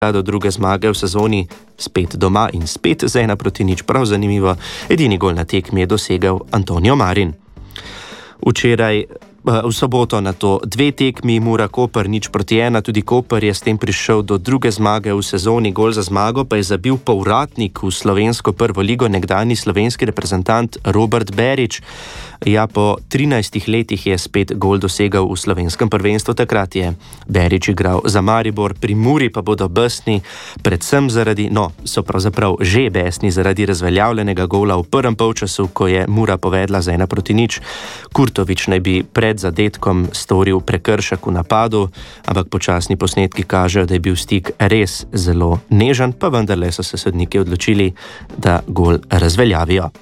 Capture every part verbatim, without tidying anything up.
do druge zmage v sezoni, spet doma in spet z ena proti nič, prav zanimivo. Edini gol na tekmi je dosegel Antonio Marin. Včeraj v soboto na to dve tekmi, Mura Koper nič proti ena, tudi Koper je s tem prišel do druge zmage v sezoni, gol za zmago pa je zabil povratnik v slovensko prvo ligo, nekdani slovenski reprezentant Robert Berić. Ja, po trinajstih letih je spet gol dosegal v slovenskem prvenstvu, takrat je Berić igral za Maribor, pri Muri pa bodo besni, predvsem zaradi, no, so pravzaprav že besni zaradi razveljavljenega gola v prvem polčasu, ko je Mura povedla za ena proti nič. Kurtović naj bi pred zadetkom storil prekršek v napadu, ampak počasni posnetki kažejo, da je bil stik res zelo nežen, pa vendarle so se sodniki odločili, da gol razveljavijo.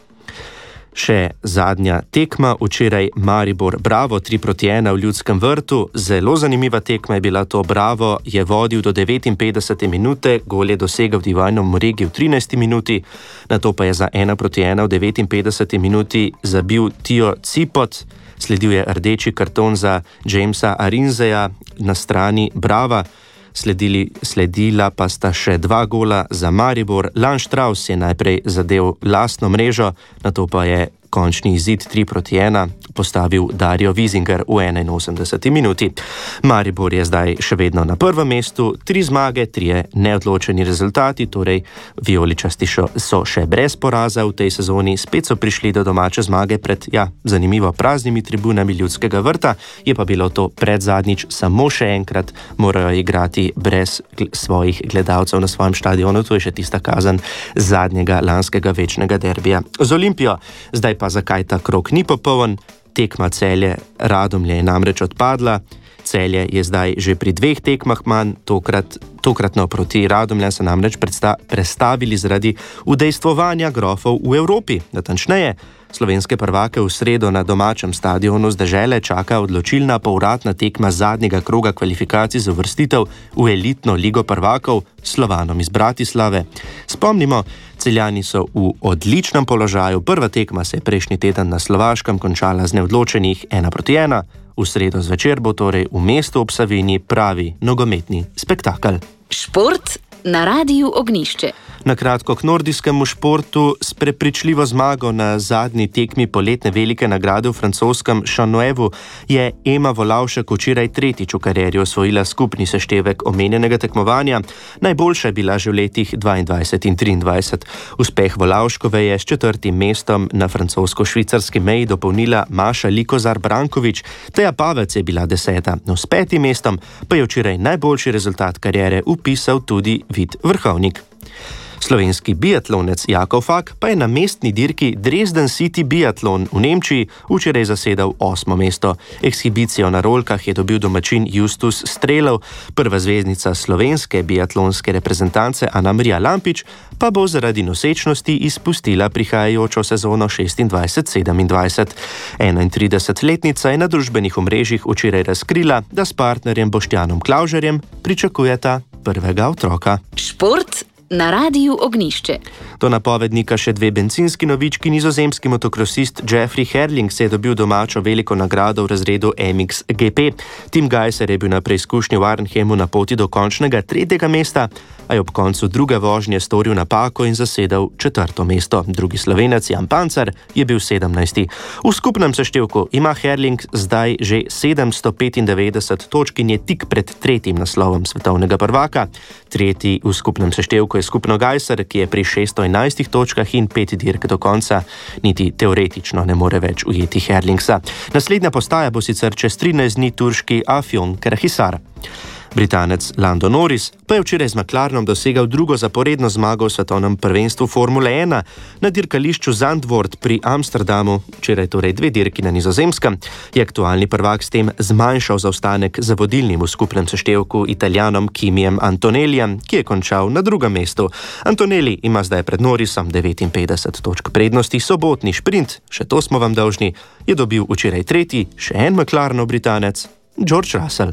Še zadnja tekma, včeraj Maribor Bravo tri proti ena v Ljudskem vrtu. Zelo zanimiva tekma je bila to. Bravo je vodil do devetinpetdesete minute, gol je dosegel Divajno Moregi v trinajsti minuti, nato pa je za ena proti ena v devetinpetdeseti minuti zabil Tio Cipot. Sledil je rdeči karton za Jamesa Arinzeja na strani Brava. Sledili, sledila pa sta še dva gola za Maribor. Lan Strauss je najprej zadel lastno mrežo, nato pa je končni izid tri proti ena postavil Dario Wiesinger v enainosemdeseti minuti. Maribor je zdaj še vedno na prvem mestu, tri zmage, trije neodločeni rezultati, torej vijoličasti so še brez poraza v tej sezoni, spet so prišli do domače zmage pred, ja, zanimivo praznimi tribunami Ljudskega vrta, je pa bilo to predzadnjič, samo še enkrat morajo igrati brez svojih gledalcev na svojem štadionu, to je še tista kazen zadnjega lanskega večnega derbija z Olimpijo. Zdaj pa zakaj ta krog ni popoln? Tekma Celje Radomlje je namreč odpadla. Celje je zdaj že pri dveh tekmah manj, tokrat, tokratno proti Radomljam se namreč predsta, prestavili zaradi udejstvovanja grofov v Evropi. Natančneje, slovenske prvake v sredo na domačem stadionu z Dežele čaka odločilna povratna tekma zadnjega kroga kvalifikacij za uvrstitev v elitno ligo prvakov Slovanom iz Bratislave. Spomnimo, Celjani so v odličnem položaju, prva tekma se je prejšnji teden na Slovaškem končala z neodločenih ena proti ena, v sredo zvečer bo torej v mestu ob Savinji pravi nogometni spektakel. Šport na Radiu Ognjišče. Na kratko k nordijskemu športu. S prepričljivo zmago na zadnji tekmi poletne velike nagrade v francoskem Chanoevu je Ema Volavšek včeraj tretjič v karieri osvojila skupni seštevek omenjenega tekmovanja. Najboljša je bila že v letih dvaindvajset in triindvajset. Uspeh Volavškove je s četrtim mestom na francosko-švicarski meji dopolnila Maša Likozar Brankovič, Teja Pavec je bila deseta. No, s petim mestom pa je včeraj najboljši rezultat kariere upisal tudi Vid Vrhovnik. Slovenski biatlonec Jakov Fak pa je na mestni dirki Dresden City Biatlon v Nemčiji včeraj zasedal osmo mesto. Ekshibicijo na rolkah je dobil domačin Justus Strelov, prva zvezdnica slovenske biatlonske reprezentance Anamarija Lampič pa bo zaradi nosečnosti izpustila prihajajočo sezono šestindvajset sedemindvajset. enaintridesetletnica je na družbenih omrežjih včeraj razkrila, da s partnerjem Boštjanom Klavžarjem pričakujeta prvega otroka. Šport na Radiu Ognjišče. Do napovednika še dve bencinski novički. Nizozemski motokrosist Jeffrey Herling se je dobil domačo veliko nagrado v razredu M X G P. Tim Gajser je bil na preizkušnji v Arnhemu na poti do končnega tretjega mesta, a je ob koncu druge vožnje storil napako in zasedel četrto mesto. Drugi Slovenec Jan Pancar je bil sedemnajsti. V skupnem seštevku ima Herling zdaj že sedemsto petindevetdeset točk in je tik pred tretjim naslovom svetovnega prvaka. Tretji v skupnem seštevku je skupno Gajser, ki je pri šeststo enajstih točkah in pet dirk do konca, niti teoretično ne more več ujeti Herlingsa. Naslednja postaja bo sicer čez trinajst dni turški Afjon Karahisar. Britanec Lando Norris pa je včeraj z McLarenom dosegal drugo zaporedno zmago v svetovnem prvenstvu Formule ena na dirkališču Zandvoort pri Amsterdamu, včeraj torej dve dirki na Nizozemskem, je aktualni prvak s tem zmanjšal zaostanek za vodilnim v skupnem seštevku Italijanom Kimijem Antonellijem, ki je končal na drugem mestu. Antonelli ima zdaj pred Norrisom devetinpetdeset točk prednosti. Sobotni šprint, še to smo vam dolžni, je dobil včeraj tretji, še en McLarenov Britanec, George Russell.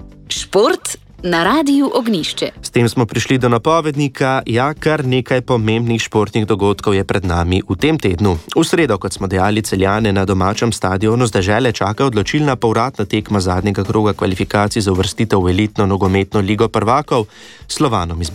Šport na Radiu Ognjišče. S tem smo prišli do napovednika. Ja, kar nekaj pomembnih športnih dogodkov je pred nami v tem tednu. V sredo, kot smo dejali, Celjane na domačem stadionu z Dežele čaka odločilna povratna tekma zadnjega kroga kvalifikacij za uvrstitev v elitno nogometno ligo prvakov Slovanom iz